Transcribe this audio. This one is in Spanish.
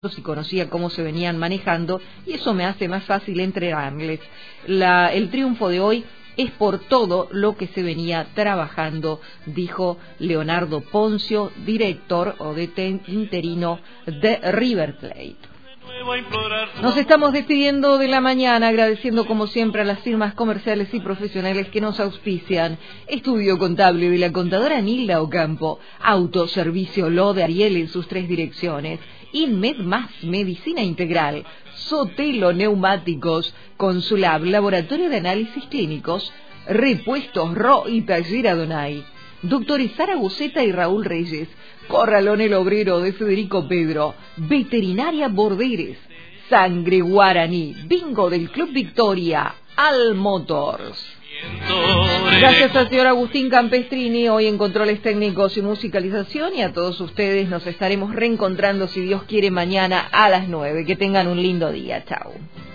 y conocía cómo se venían manejando, y eso me hace más fácil entregarles. El triunfo de hoy es por todo lo que se venía trabajando, dijo Leonardo Poncio, director o DT interino de River Plate. Nos estamos despidiendo de la mañana, agradeciendo como siempre a las firmas comerciales y profesionales que nos auspician. Estudio Contable de la contadora Nilda Ocampo, Autoservicio Lo de Ariel en sus 3 direcciones, Inmed Más Medicina Integral, Sotelo Neumáticos, Consulab Laboratorio de Análisis Clínicos, Repuestos Ro y Taller Adonai, Doctores Sara Buceta y Raúl Reyes, Corralón El Obrero de Federico Pedro, Veterinaria Borderes, Sangre Guaraní, Bingo del Club Victoria, Al Motors. Gracias al señor Agustín Campestrini, hoy en controles técnicos y musicalización, y a todos ustedes nos estaremos reencontrando, si Dios quiere, mañana a las 9. Que tengan un lindo día. Chao.